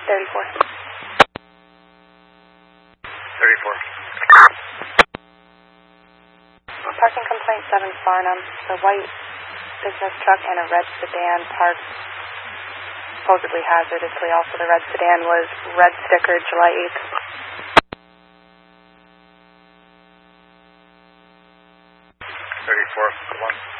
34. 34. Parking complaint 7 Farnham. The white business truck and a red sedan parked supposedly hazardously. Also, the red sedan was red stickered July 8th. 34. 1.